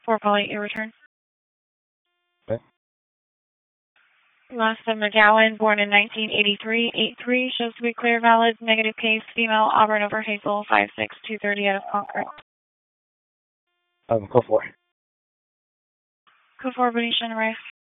4 Poly, your return. Okay. Last of McGowan, born in 1983, 8-3, shows to be clear, valid, negative case, female, Auburn over Hazel, 5'6", 230 out of Concord. Code 4. Code 4, Benicia, arrive.